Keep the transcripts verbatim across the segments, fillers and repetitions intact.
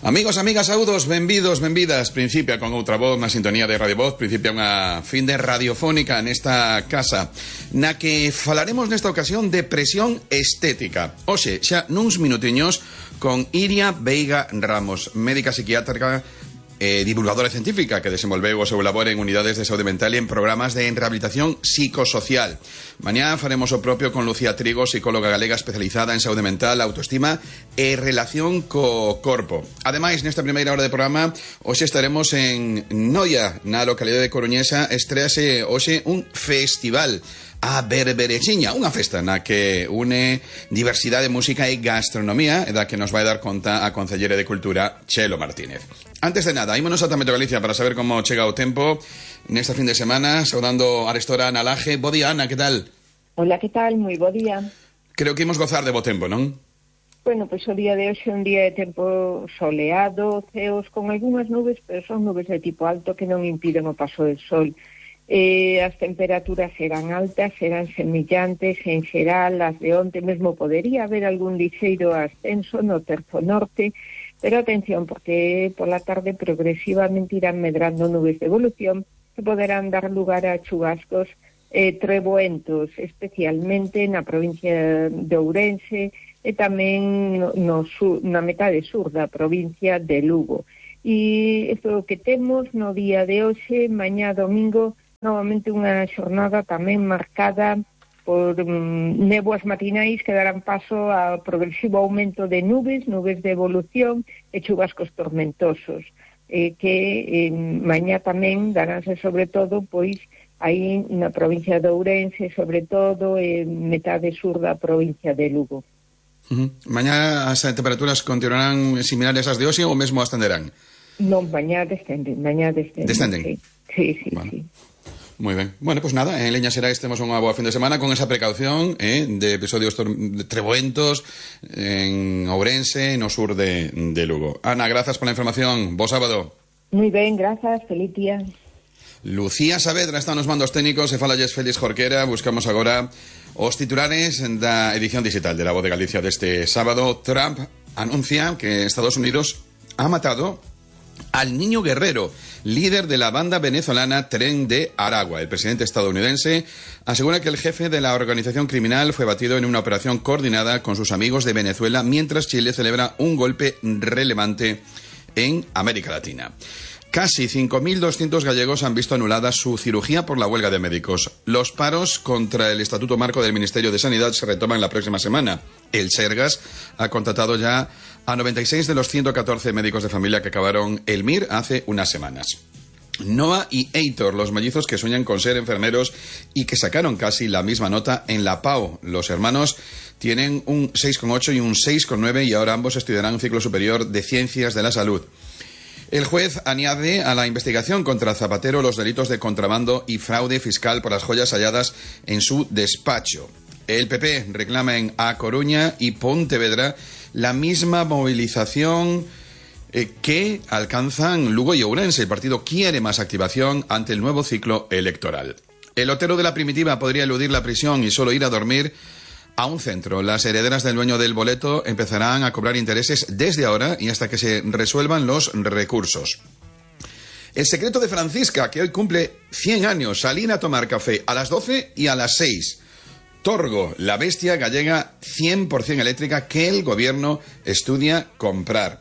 Amigos, amigas, saúdos, benvidos, benvidas. Principia con outra voz na sintonía de Radio Voz. Principia unha fin de radiofónica nesta casa, na que falaremos nesta ocasión de presión estética. Oxe, xa nuns minutiños con Iria Veiga Ramos, médica psiquiátrica e divulgadora científica que desenvolveu o seu labor en unidades de saúde mental e en programas de rehabilitación psicosocial. Mañá faremos o propio con Lucía Trigo, psicóloga galega especializada en saúde mental, autoestima e relación co corpo. Ademais, nesta primeira hora de programa, hoxe estaremos en Noia, na localidade de Coruñesa. Estrease hoxe un festival, a Berberechiña, unha festa na que une diversidade, música e gastronomía, e da que nos vai dar conta a Concellera de Cultura, Chelo Martínez. Antes de nada, ímonos a Metro Galicia para saber como chega o tempo nesta fin de semana, saudando a restora Ana Laje. Bo día, Ana, que tal? Hola, que tal? Moi bo día. Creo que imos gozar de bo tempo, non? Bueno, pois o día de hoxe é un día de tempo soleado, ceos con algunhas nubes, pero son nubes de tipo alto que non impiden o paso del sol. Eh, as temperaturas serán altas, serán semillantes en xeral, as de onte mesmo podería haber algún lixeiro ascenso no terzo norte, pero atención, porque pola tarde progresivamente irán medrando nubes de evolución que poderán dar lugar a chubascos eh, treboentos, especialmente na provincia de Ourense e tamén no, no sur, na metade sur da provincia de Lugo. E isto é o que temos no día de hoxe. Mañá domingo, novamente unha xornada tamén marcada por um, néboas matinais que darán paso a progresivo aumento de nubes, nubes de evolución e chubascos tormentosos, eh, que eh, mañá tamén daránse sobre todo pois aí na provincia de Ourense, sobre todo en metade sur da provincia de Lugo. Uh-huh. Mañá as temperaturas continuarán similares ás de hoxe ou mesmo ascenderán? Non, mañá descenden, mañá descenden. Descenden? Sí, sí, sí. Bueno. sí. Moi ben. Bueno, pues nada, en Leña Xerais temos unha boa fin de semana con esa precaución eh, de episodios de treboentos en Ourense, no sur de, de Lugo. Ana, grazas pola información. Bo sábado. Moi ben, grazas, feliz día. Lucía Saavedra está nos mandos técnicos e falalles Félix Jorquera. Buscamos agora os titulares da edición digital de La Voz de Galicia deste sábado. Trump anuncia que Estados Unidos ha matado al niño guerrero, líder de la banda venezolana Tren de Aragua. El presidente estadounidense asegura que el jefe de la organización criminal fue batido en una operación coordinada con sus amigos de Venezuela, mientras Chile celebra un golpe relevante en América Latina. Casi cinco mil doscientos gallegos han visto anulada su cirugía por la huelga de médicos. Los paros contra el Estatuto Marco del Ministerio de Sanidad se retoman la próxima semana. El Sergas ha contratado ya a noventa y seis de los ciento catorce médicos de familia que acabaron el M I R hace unas semanas. Noah y Heitor, los mellizos que sueñan con ser enfermeros y que sacaron casi la misma nota en la P A U. Los hermanos tienen un seis coma ocho y un seis coma nueve y ahora ambos estudiarán un ciclo superior de Ciencias de la Salud. El juez añade a la investigación contra Zapatero los delitos de contrabando y fraude fiscal por las joyas halladas en su despacho. El P P reclama en A Coruña y Pontevedra la misma movilización eh, que alcanzan Lugo y Ourense. El partido quiere más activación ante el nuevo ciclo electoral. El Otero de la Primitiva podría eludir la prisión y solo ir a dormir a un centro. Las herederas del dueño del boleto empezarán a cobrar intereses desde ahora y hasta que se resuelvan los recursos. El secreto de Francisca, que hoy cumple cien años, salir a tomar café a las doce y a las seis. Torgo, la bestia gallega cien por ciento eléctrica que el gobierno estudia comprar.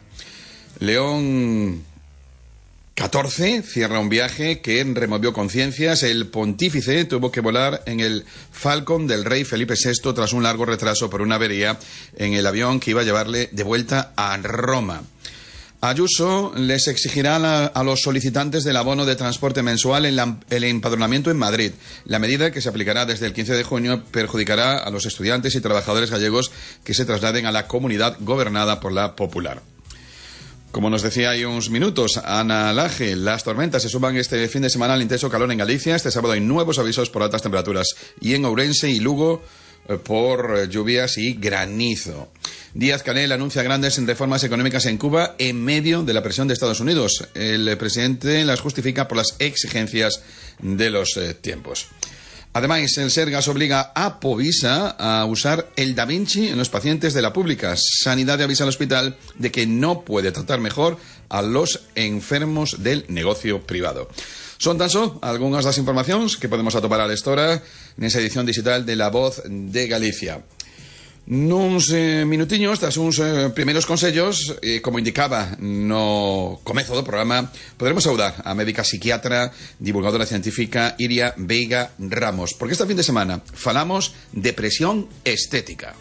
León catorce cierra un viaje que removió conciencias. El pontífice tuvo que volar en el Falcon del rey Felipe sexto tras un largo retraso por una avería en el avión que iba a llevarle de vuelta a Roma. Ayuso les exigirá a, la, a los solicitantes del abono de transporte mensual en la, el empadronamiento en Madrid. La medida, que se aplicará desde el quince de junio, perjudicará a los estudiantes y trabajadores gallegos que se trasladen a la comunidad gobernada por la Popular. Como nos decía hay unos minutos Ana Laje, las tormentas se suman este fin de semana al intenso calor en Galicia. Este sábado hay nuevos avisos por altas temperaturas y en Ourense y Lugo eh, por lluvias y granizo. Díaz-Canel anuncia grandes reformas económicas en Cuba en medio de la presión de Estados Unidos. El presidente las justifica por las exigencias de los eh, tiempos. Ademais, el Sergas obliga a Povisa a usar el Da Vinci en los pacientes de la pública. Sanidad avisa al hospital de que no puede tratar mejor a los enfermos del negocio privado. Son tan só algunhas das informacións que podemos atopar a lestora nesa edición digital de La Voz de Galicia. Nuns eh, minutiños, tras uns eh, primeiros consellos, eh, como indicaba no comezo do programa, poderemos saudar a médica psiquiatra, divulgadora científica Iria Veiga Ramos, porque esta fin de semana falamos de presión estética.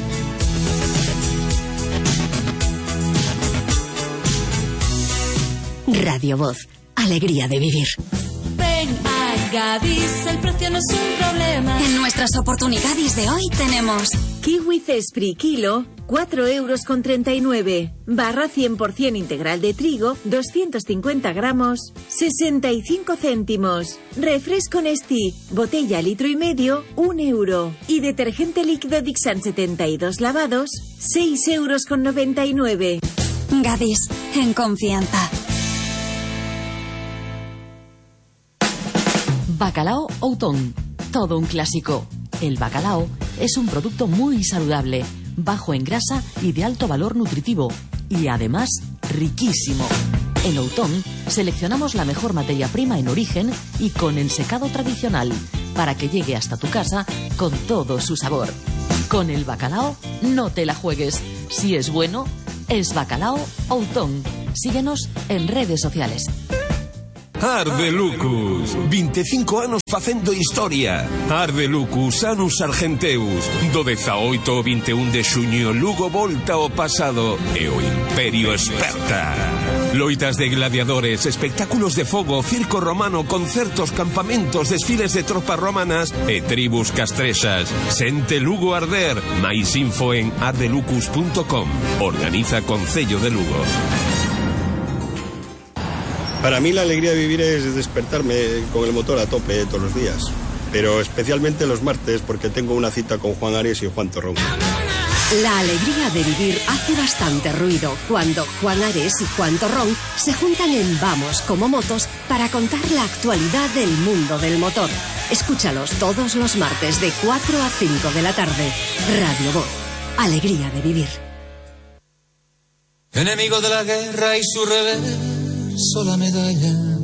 Radio Voz, alegría de vivir. Ven a Gadis, el precio no es un problema. En nuestras oportunidades de hoy tenemos kiwi Cespri kilo, cuatro euros con treinta y nueve. Barra cien por ciento integral de trigo, doscientos cincuenta gramos, sesenta y cinco céntimos. Refresco Nestí, botella litro y medio, un euro. Y detergente líquido Dixan setenta y dos lavados, seis euros con noventa y nueve. Gadis, en confianza. Bacalao Outón, todo un clásico. El bacalao es un producto muy saludable, bajo en grasa y de alto valor nutritivo, y además riquísimo. En Outón seleccionamos la mejor materia prima en origen y con el secado tradicional, para que llegue hasta tu casa con todo su sabor. Con el bacalao no te la juegues. Si es bueno, es Bacalao Outón. Síguenos en redes sociales. Arde Lucus, veinticinco anos facendo historia. Arde Lucus, Anus Argenteus. Do dezaoito ao vinte e un de xuño, Lugo volta ao pasado e o Imperio esperta. Loitas de gladiadores, espectáculos de fogo, circo romano, concertos, campamentos, desfiles de tropas romanas e tribus castrexas. Sente Lugo arder. Mais info en ardelucus punto com. Organiza Concello de Lugo. Para mí la alegría de vivir es despertarme con el motor a tope todos los días, pero especialmente los martes porque tengo una cita con Juan Ares y Juan Torrón. La alegría de vivir hace bastante ruido cuando Juan Ares y Juan Torrón se juntan en Vamos como Motos para contar la actualidad del mundo del motor. Escúchalos todos los martes de cuatro a cinco de la tarde. Radio Voz, alegría de vivir. Enemigo de la guerra y su revés, sola medalla.